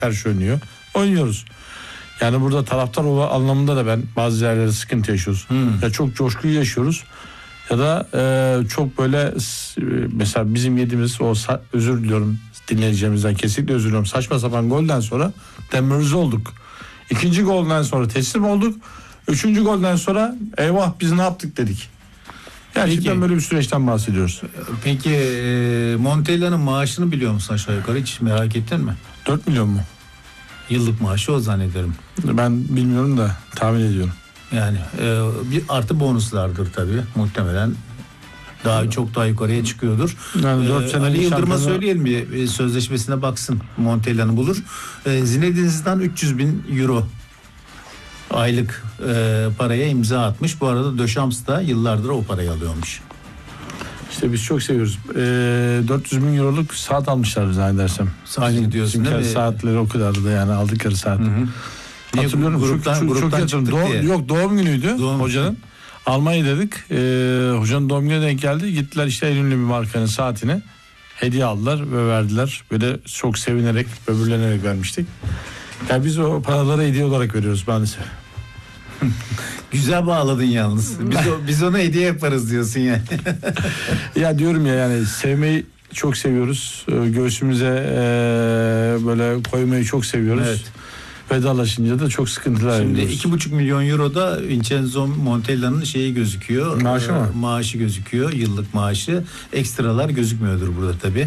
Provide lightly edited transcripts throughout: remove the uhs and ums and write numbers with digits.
karşı oynuyor. Oynuyoruz. Yani burada taraftar anlamında da ben bazı yerlerde sıkıntı yaşıyoruz. Ya çok coşkuyu yaşıyoruz ya da çok böyle mesela bizim yediğimiz o özür diliyorum dinleyicilerimizden, kesinlikle özür diliyorum. Saçma sapan golden sonra demoralize olduk. İkinci golden sonra teslim olduk. Üçüncü golden sonra eyvah biz ne yaptık dedik. Gerçekten Peki, böyle bir süreçten bahsediyoruz. Peki Montella'nın maaşını biliyor musun aşağı yukarı, hiç merak ettin mi? 4 milyon mu? Yıllık maaşı o zannederim. Ben bilmiyorum da tahmin ediyorum. Yani bir artı bonuslardır tabii muhtemelen. Çok daha yukarıya çıkıyordur. Yani 4 senelik Ali Yıldırım'a şampiyonu... söyleyelim, bir sözleşmesine baksın, Montella'nı bulur. Zinedine Zidane 300.000 euro aylık paraya imza atmış. Bu arada Deschamps da yıllardır o parayı alıyormuş. İşte biz çok seviyoruz. 400 bin euroluk saat almışlar zannedersem. Saat diyorsun değil mi? Saatleri o kadar da yani aldıkları saat. Hatırlıyorum. Gruptan Yok, doğum günüydü hocanın. Günü. Almanya dedik. Hocanın doğum gününe denk geldi. Gittiler işte en ünlü bir markanın saatini hediye aldılar ve verdiler. Böyle çok sevinerek, böbürlenerek vermiştik. Yani biz o paraları hediye olarak veriyoruz maalesef. Güzel bağladın yalnız. Biz ona hediye yaparız diyorsun yani. Ya diyorum ya, yani sevmeyi çok seviyoruz. Göğsümüze böyle koymayı çok seviyoruz. Evet. Vedalaşınca da çok sıkıntılar yaşıyoruz. Şimdi 2,5 milyon euro da Vincenzo Montella'nın şeyi gözüküyor. Maaşı mı? Maaşı gözüküyor. Yıllık maaşı. Ekstralar gözükmüyordur burada tabii.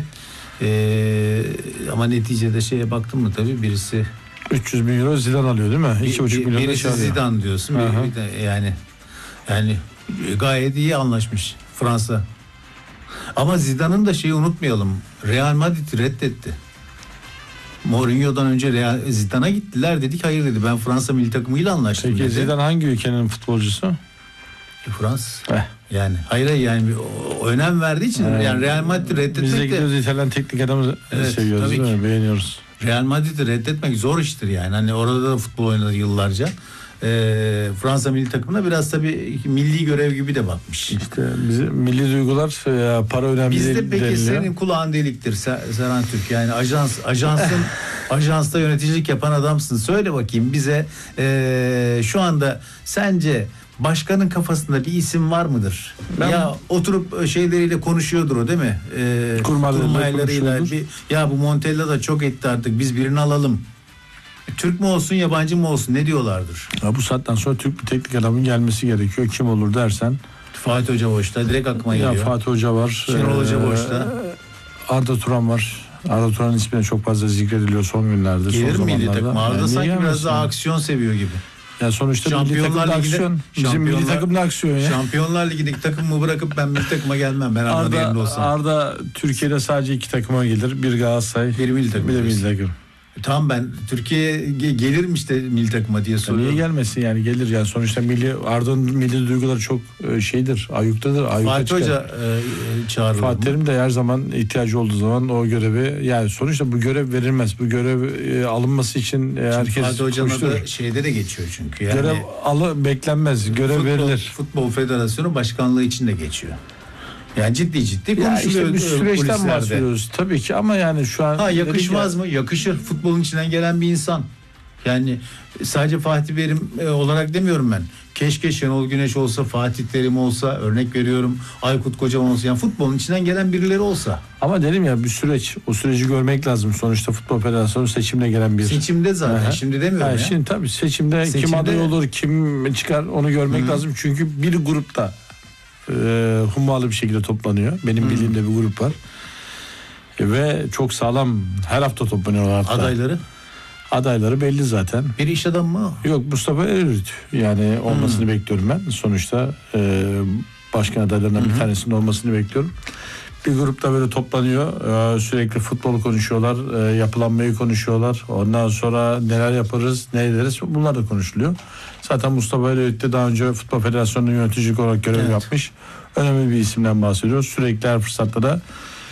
Ama neticede şeye baktım mı tabii, birisi 300 bin euro Zidane alıyor değil mi? 2,5 milyon birisi Zidane diyorsun. Bir de yani gayet iyi anlaşmış Fransa. Ama Zidane'ın da şeyi unutmayalım. Real Madrid reddetti. Mourinho'dan önce Zidane'a gittiler, dedik hayır dedi. Ben Fransa milli takımıyla anlaştım. Peki dedi. Zidane hangi ülkenin futbolcusu? Frans. Yani hayır yani önem verdiği için yani Real Madrid reddetmek biz de gidiyoruz, İtalyan teknik adamı seviyoruz değil mi? Beğeniyoruz. Real Madrid'i reddetmek zor iştir yani. Hani orada da futbol oynadı yıllarca. Fransa milli takımına biraz tabii milli görev gibi de bakmış. İşte bizim milli duygular para önemli değil. Bizde peki deniliyor. Senin kulağın deliktir Serhan Türk. Yani ajansta yöneticilik yapan adamsın. Söyle bakayım bize şu anda sence başkanın kafasında bir isim var mıdır? Ya oturup şeyleriyle konuşuyordur o değil mi? Kurmaylarıyla ya bu Montella da çok etti artık, biz birini alalım. Türk mü olsun yabancı mı olsun, ne diyorlardır? Ya bu saatten sonra Türk bir teknik adamın gelmesi gerekiyor. Kim olur dersen. Fatih Hoca boşta, direkt aklıma geliyor. Ya Fatih Hoca var. Şenol Hoca boşta. Arda Turan var. Arda Turan'ın ismi de çok fazla zikrediliyor son günlerde. Gelir son milli takım? Arda yani sanki biraz daha aksiyon seviyor gibi. Ya sonuçta milli takımda aksiyon. Bizim milli takımda aksiyon ya. Şampiyonlar Ligi'ndeki takımımı bırakıp ben milli takıma gelmem. Ben Arda'nın yerinde olsam. Arda Türkiye'de sadece 2 takıma gelir. Bir Galatasaray, bir milli takım. Bir de milli takım. Tamam, ben Türkiye'ye gelirmiş de milli takıma diye soruyorum. Niye gelmesin yani, gelir yani sonuçta Arda'nın milli duyguları çok şeydir, ayyuktadır. Fatih Hoca çağırılır. Fatih Terim de her zaman ihtiyacı olduğu zaman o görevi, yani sonuçta bu görev verilmez. Bu görev alınması için herkes Fatih Hoca'nın da şeyde de geçiyor çünkü. Yani görev beklenmez, görev verilir. Futbol Federasyonu Başkanlığı için de geçiyor. Yani ciddi konuşuluyor. İşte bir süreçten bahsediyoruz tabii ki, ama yani şu an... yakışmaz mı? Yakışır. Futbolun içinden gelen bir insan. Yani sadece Fatih Terim olarak demiyorum ben. Keşke Şenol Güneş olsa, Fatih Terim olsa, örnek veriyorum, Aykut Kocaman olsa. Yani futbolun içinden gelen birileri olsa. Ama dedim ya, bir süreç. O süreci görmek lazım. Sonuçta Futbol Federasyonu seçimle gelen bir... Seçimde zaten. Şimdi demiyorum ya. Şimdi tabii seçimde kim aday olur, kim çıkar onu görmek lazım. Çünkü bir grupta hummalı bir şekilde toplanıyor. Benim bildiğim de bir grup var. Ve çok sağlam, her hafta toplanıyorlar hatta. Adayları belli zaten. Bir iş adamı mı? Yok, Mustafa Erirüt. Yani olmasını bekliyorum ben. Sonuçta başkan adaylarından bir tanesinin olmasını bekliyorum. Bir grupta böyle toplanıyor. Sürekli futbolu konuşuyorlar. Yapılanmayı konuşuyorlar. Ondan sonra neler yaparız, ne ederiz, bunlar da konuşuluyor. Zaten Mustafa Erirüt de daha önce Futbol Federasyonu'nun yöneticilik olarak görev yapmış. Önemli bir isimden bahsediyoruz. Sürekli her fırsatta da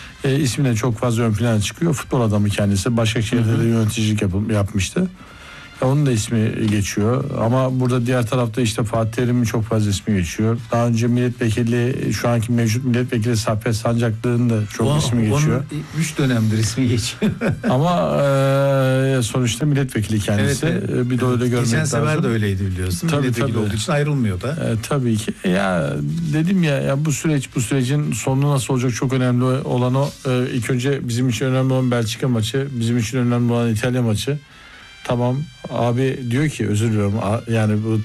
ismine çok fazla ön plana çıkıyor. Futbol adamı kendisi. Başakşehir'de de yöneticilik yapmıştı. Onun da ismi geçiyor. Ama burada diğer tarafta işte Fatih Terim'in çok fazla ismi geçiyor. Daha önce milletvekili, şu anki mevcut milletvekili Saffet Sancaklı'nın da çok ismi geçiyor. 3 dönemdir ismi geçiyor. Ama sonuçta milletvekili kendisi. Evet. Bir de öyle görmek Geçen lazım. sefer de öyleydi biliyorsun. Tabii, milletvekili tabii. olduğu için ayrılmıyor da. Tabii ki. Ya dedim ya bu sürecin sonu nasıl olacak çok önemli olan o. İlk önce bizim için önemli olan Belçika maçı, bizim için önemli olan İtalya maçı. Tamam abi diyor ki özür diliyorum yani bu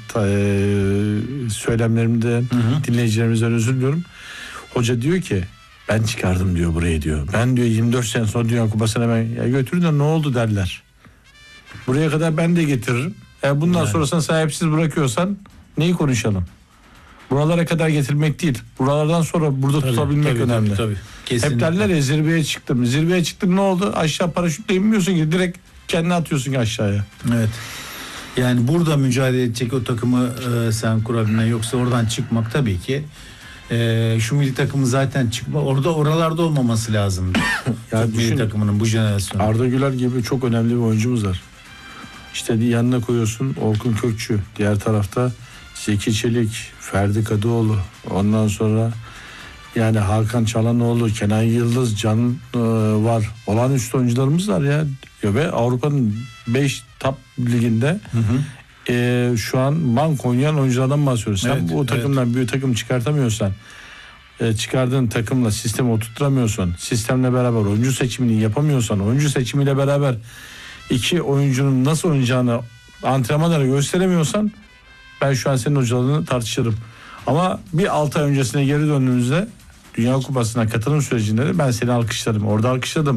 söylemlerimden dinleyicilerimizden özür diliyorum. Hoca diyor ki ben çıkardım diyor burayı diyor. Ben diyor 24 sene sonra Dünya Kupası'na hemen götürün de ne oldu derler. Buraya kadar ben de getiririm. Bundan sonrasını sahipsiz bırakıyorsan neyi konuşalım? Buralara kadar getirmek değil. Buralardan sonra burada tutabilmek önemli. Tabii. Hep derler ya zirveye çıktım. Zirveye çıktım ne oldu? Aşağı paraşütle inmiyorsun ki direkt kendini atıyorsun ki aşağıya. Evet. Yani burada mücadele edecek o takımı sen kurabilmen, yoksa oradan çıkmak tabii ki şu milli takımı zaten oralarda olmaması lazım. Ya milli takımının bu jenerasyonu. Arda Güler gibi çok önemli bir oyuncumuz var. İşte yanına koyuyorsun Orkun Kökçü. Diğer tarafta Zeki Çelik, Ferdi Kadıoğlu. Ondan sonra yani Hakan Çalhanoğlu, Kenan Yıldız, Can var. Olağanüstü oyuncularımız var ya. Ve Avrupa'nın 5 top liginde şu an bank oynayan oyunculardan bahsediyoruz. Sen bu takımdan bir takım çıkartamıyorsan, çıkardığın takımla sistemi oturtturamıyorsan, sistemle beraber oyuncu seçimini yapamıyorsan, oyuncu seçimiyle beraber iki oyuncunun nasıl oynayacağını antrenmanlara gösteremiyorsan ben şu an senin hocalığını tartışırım. Ama bir 6 ay öncesine geri döndüğümüzde Dünya Kupası'na katılım sürecinde de ben seni alkışladım. Orada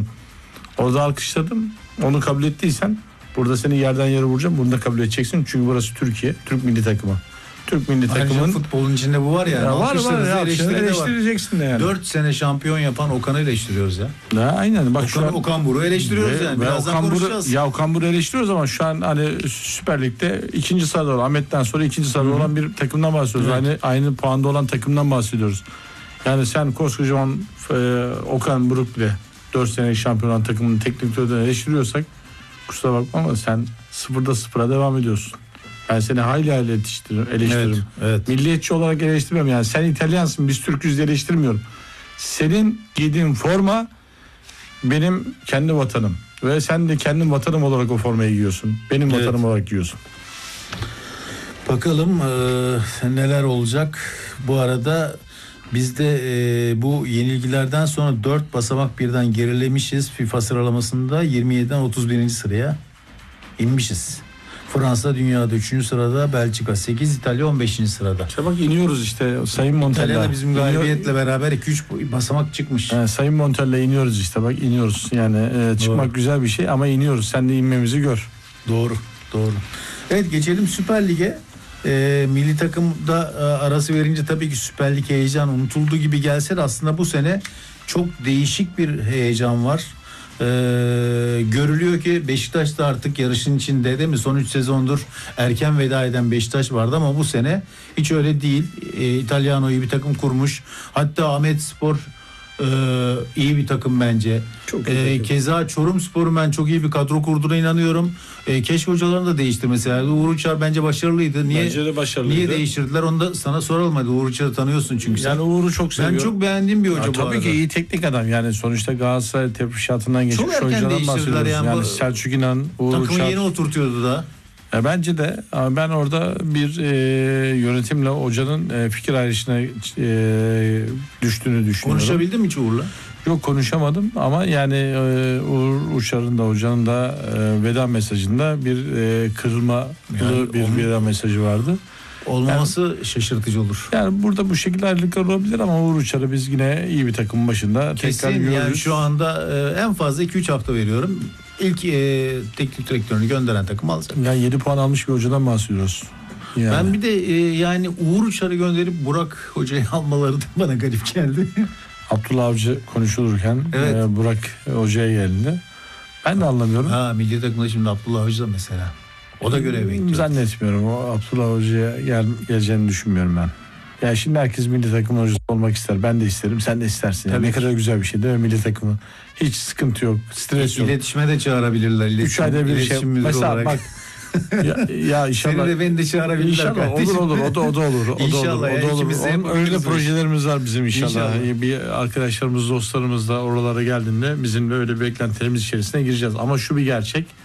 alkışladım. Onu kabul ettiysen burada seni yerden yere vuracağım. Bunu da kabul edeceksin. Çünkü burası Türkiye. Türk milli takımı. Türk milli takımın futbolun içinde bu var ya. Var eleştireceksin de yani. 4 sene şampiyon yapan Okan'ı eleştiriyoruz ya. Aynen. Bak Okan Buruk'u eleştiriyoruz yani. Birazdan konuşacağız. Okan Buruk'u eleştiriyoruz ama şu an hani Süper Lig'de 2. sırada olan, Ahmet'ten sonra 2. sırada olan bir takımdan bahsediyoruz. Evet. Aynı puanda olan takımdan bahsediyoruz. Yani sen koskocaman Okan Buruk bile 4 sene şampiyon olan takımın teknik direktörünü eleştiriyorsak kusura bakma ama sen 0'a devam ediyorsun. Ben seni hayli eleştiririm. Evet. Milliyetçi olarak eleştirmiyorum. Yani sen İtalyansın, biz Türk'üz diye eleştirmiyorum. Senin giydiğin forma benim kendi vatanım. Ve sen de kendi vatanım olarak o formayı giyiyorsun. Benim vatanım olarak giyiyorsun. Bakalım neler olacak. Bu arada biz de bu yenilgilerden sonra 4 basamak birden gerilemişiz. FIFA sıralamasında 27'den 31. sıraya inmişiz. Fransa dünyada 3. sırada, Belçika 8, İtalya 15. sırada. İşte bak iniyoruz işte Sayın Montella. İtalya'da bizim galibiyetle beraber 2-3 basamak çıkmış. Sayın Montella iniyoruz işte bak iniyoruz. Yani çıkmak doğru. Güzel bir şey ama iniyoruz. Sen de inmemizi gör. Doğru. Evet, geçelim Süper Lig'e. Milli takımda arası verince tabii ki Süper Lig heyecan unutulduğu gibi gelse de aslında bu sene çok değişik bir heyecan var. Görülüyor ki Beşiktaş da artık yarışın içinde, değil mi? Son 3 sezondur erken veda eden Beşiktaş vardı ama bu sene hiç öyle değil. İtalyano'yu bir takım kurmuş. Hatta Ahmetspor iyi bir takım bence. Çok iyi. Keza Çorumspor'un ben çok iyi bir kadro kurduğuna inanıyorum. Keşke hocalarını da değiştirmeselerdi. Uğur Uçar bence başarılıydı. Bence de başarılıydı. Niye değiştirdiler? Onu da sana soralım hadi. Uğur Uçar'ı tanıyorsun çünkü sen. Yani Uğur'u çok seviyorum. Ben çok beğendiğim bir hoca bu tabii arada. ki iyi teknik adam. Yani sonuçta Galatasaray tefrişatından geçmiş hocadan bahsediyoruz. Yani Selçuk İnan, Uğur Uçar. Takımı yeni oturtuyordu da. Bence de ben orada bir yönetimle hocanın fikir ayrışına düştüğünü düşünüyorum. Konuşabildin mi hiç Uğur'la? Yok, konuşamadım ama yani Uğur Uçar'ın da hocanın da veda mesajında bir kırılmalı bir veda mesajı vardı. Olmaması şaşırtıcı olur. Yani burada bu şekilde ayrılıklar olabilir ama Uğur Uçar'ı biz yine iyi bir takımın başında kesin tekrar görürüz. Yani şu anda en fazla 2-3 hafta veriyorum. İlk teknik direktörünü gönderen takım alacak. Yani 7 puan almış bir hocadan bahsediyoruz. Yani. Ben bir de yani Uğur Uçar'ı gönderip Burak Hoca'yı almaları da bana garip geldi. Abdullah Avcı konuşulurken Burak Hoca'ya geldi. Ben de anlamıyorum. Milli takımda şimdi Abdullah Avcı da mesela. O da görev bekliyor. Zannetmiyorum. O Abdullah Hoca'ya geleceğini düşünmüyorum ben. Yani şimdi herkes milli takım hocası olmak ister. Ben de isterim. Sen de istersin. Yani ne kadar güzel bir şey değil mi milli takımı? Hiç sıkıntı yok. Stres yok. İletişime de çağırabilirler. 3 ayda bir şey. Mesela olarak. bak Ya inşallah. Seni de beni de çağırabilirler İnşallah kardeşim. olur o da olur. İnşallah ya, ikimiz de hep Öyle bakarız projelerimiz var bizim inşallah. İnşallah. Bir arkadaşlarımız, dostlarımız da oralara geldiğinde bizim de öyle beklentilerimiz içerisine gireceğiz. Ama şu bir gerçek.